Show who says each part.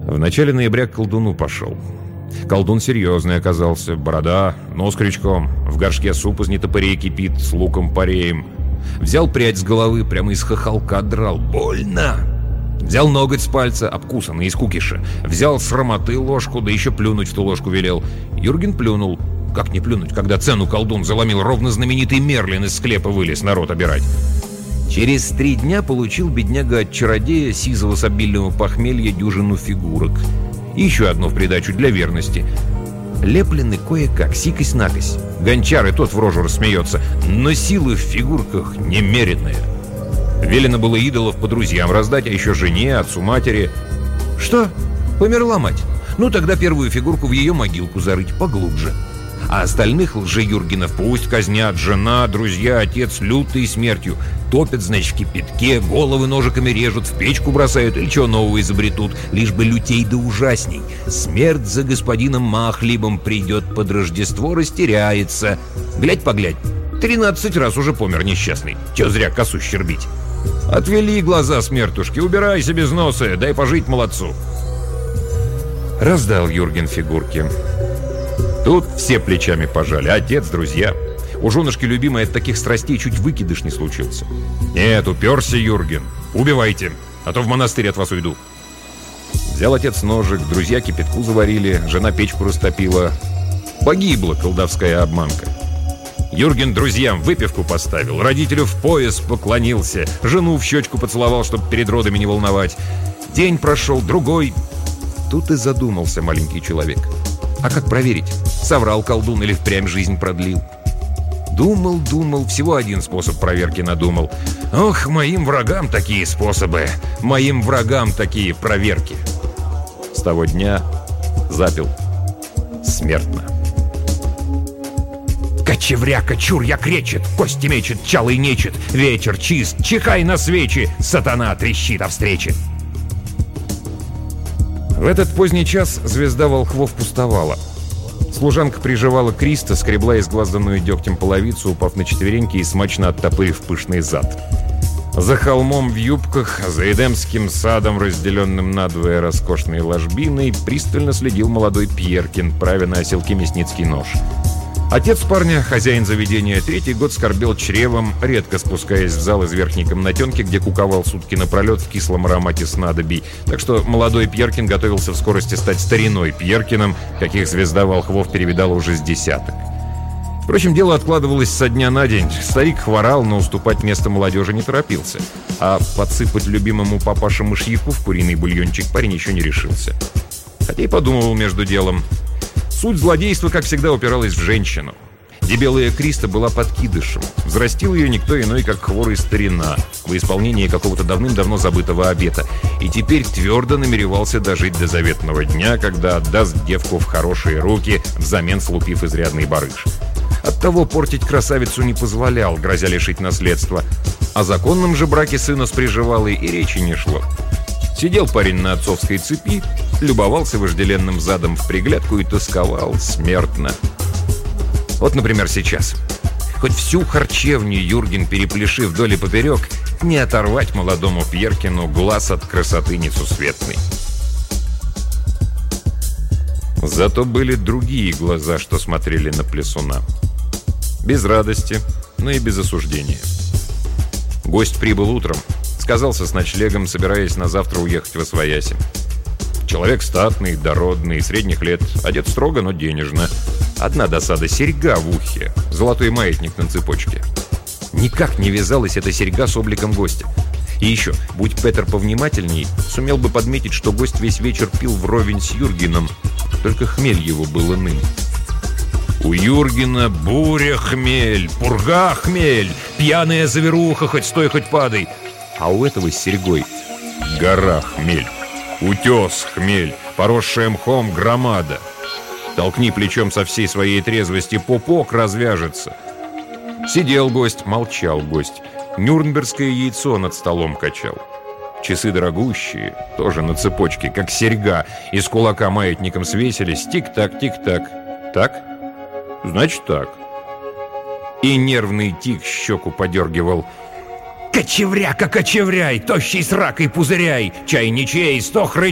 Speaker 1: В начале ноября к колдуну пошел. Колдун серьезный оказался. Борода, нос крючком, в горшке суп из нетопырей кипит, с луком-пореем. Взял прядь с головы, прямо из хохолка драл. Больно! Взял ноготь с пальца, обкусанный из кукиша. Взял с рамоты ложку, да еще плюнуть в ту ложку велел. Юрген плюнул. Как не плюнуть, когда цену колдун заломил, ровно знаменитый Мерлин из склепа вылез народ обирать. Через 3 дня получил бедняга от чародея сизого с обильного похмелья дюжину фигурок. И еще одно в придачу для верности. Леплены кое-как, сикось-накось. Гончар и тот в рожу рассмеется. Но силы в фигурках немеренные. Велено было идолов по друзьям раздать, а еще жене, отцу, матери. Что? Померла мать? Ну, тогда первую фигурку в ее могилку зарыть поглубже. А остальных лже-Юргенов пусть казнят жена, друзья, отец лютой смертью. Топят, значит, в кипятке, головы ножиками режут, в печку бросают или чего нового изобретут, лишь бы лютей да ужасней. Смерть за господином Махлибом придет под Рождество, растеряется. Глядь-поглядь, 13 раз уже помер несчастный. Чего зря косу щербить. Отвели глаза смертушки, убирайся без носа, дай пожить молодцу. Раздал Юрген фигурки. Тут все плечами пожали. Отец, друзья. У женушки любимой от таких страстей чуть выкидыш не случился. Нет, уперся Юрген. Убивайте, а то в монастырь от вас уйду. Взял отец ножик, друзья кипятку заварили, жена печку растопила. Погибла колдовская обманка. Юрген друзьям выпивку поставил, родителю в пояс поклонился, жену в щечку поцеловал, чтобы перед родами не волновать. День прошел, другой. Тут и задумался маленький человек. А как проверить, соврал колдун или впрямь жизнь продлил? Думал, всего один способ проверки надумал. Ох, моим врагам такие способы, моим врагам такие проверки. С того дня запил смертно. Кочевряка, чур, я кречет, кости мечет, чалый нечет, вечер чист, чихай на свечи, сатана трещит о встрече. В этот поздний час звезда волхвов пустовала. Служанка приживала Криста, скребла изглазанную дегтем половицу, упав на четвереньки и смачно оттопырив пышный зад. За холмом в юбках, за Эдемским садом, разделенным надвое роскошной ложбиной, пристально следил молодой Пьеркин, правя на оселке мясницкий нож. Отец парня, хозяин заведения, 3-й год скорбел чревом, редко спускаясь в зал из верхней комнатенки, где куковал сутки напролет в кислом аромате снадобий. Так что молодой Пьеркин готовился в скорости стать стариной Пьеркиным, каких звезда волхвов перевидала уже с десяток. Впрочем, дело откладывалось со дня на день. Старик хворал, но уступать место молодежи не торопился. А подсыпать любимому папаше мышьяку в куриный бульончик парень еще не решился. Хотя и подумывал между делом. Суть злодейства, как всегда, упиралась в женщину. Дебелая Криста была подкидышем. Взрастил ее никто иной, как хворый старина, во исполнении какого-то давным-давно забытого обета. И теперь твердо намеревался дожить до заветного дня, когда отдаст девку в хорошие руки, взамен слупив изрядный барыш. Оттого портить красавицу не позволял, грозя лишить наследства. О законном же браке сына с приживалой и речи не шло. Сидел парень на отцовской цепи, любовался вожделенным задом в приглядку и тосковал смертно. Вот, например, сейчас. Хоть всю харчевню Юрген перепляши вдоль и поперек, не оторвать молодому Пьеркину глаз от красоты несусветной. Зато были другие глаза, что смотрели на плясуна. Без радости, но и без осуждения. Гость прибыл утром. Сказался с ночлегом, собираясь на завтра уехать восвояси. Человек статный, дородный, средних лет, одет строго, но денежно. Одна досада — серьга в ухе, золотой маятник на цепочке. Никак не вязалась эта серьга с обликом гостя. И еще, будь Петер повнимательней, сумел бы подметить, что гость весь вечер пил вровень с Юргеном, только хмель его был иным. У Юргена буря хмель, пурга хмель, пьяная заверуха, хоть стой, хоть падай. А у этого с серьгой гора хмель, утес хмель, поросшая мхом громада. Толкни плечом со всей своей трезвости, пупок развяжется. Сидел гость, молчал гость. Нюрнбергское яйцо над столом качал. Часы дорогущие, тоже на цепочке, как серьга, из кулака маятником свесились. Тик-так, тик-так. Так? Значит так. И нервный тик щеку подергивал. «Кочевряка, кочевряй, тощий с ракой пузыряй, чай ничей, 100 хрычей!»